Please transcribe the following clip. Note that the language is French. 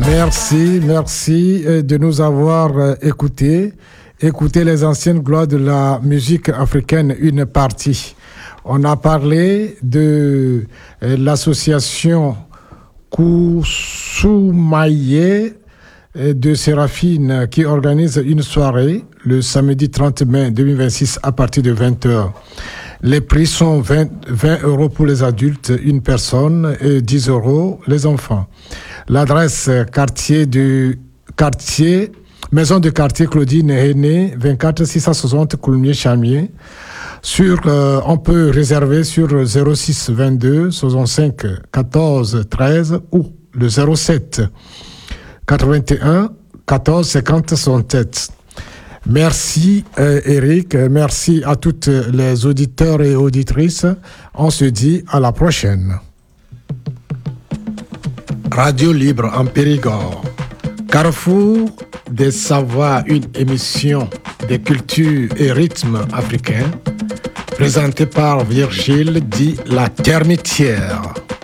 Merci de nous avoir écoutés. Écoutez les anciennes gloires de la musique africaine, une partie. On a parlé de l'association Kousoumaye de Séraphine qui organise une soirée le samedi 30 mai 2026 à partir de 20h. Les prix sont 20 € pour les adultes, une personne, et 10 € les enfants. L'adresse maison de quartier Claudine Henné, 24 660 Coulmiers-Chamier. On peut réserver sur 06 22 65 14 13 ou le 07 81 14 50 67. Merci Eric, merci à toutes les auditeurs et auditrices. On se dit à la prochaine. Radio Libre en Périgord. Carrefour des savoirs, une émission des cultures et rythmes africains, présentée par Virgile dit la Termitière.